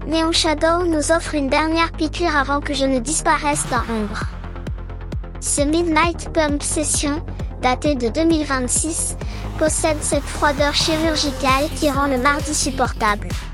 Neon Shadow nous offre une dernière piqûre avant que je ne disparaisse dans l'ombre. Ce Midnight Pump Session, daté de 2026, possède cette froideur chirurgicale qui rend le mardi supportable.